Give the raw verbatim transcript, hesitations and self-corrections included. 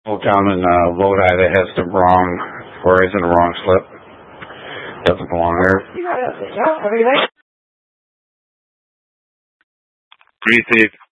down in uh, Lodi that has the wrong, or is in the wrong slip. Doesn't belong there. You got it. Yeah, have a good night. Breathe, Steve.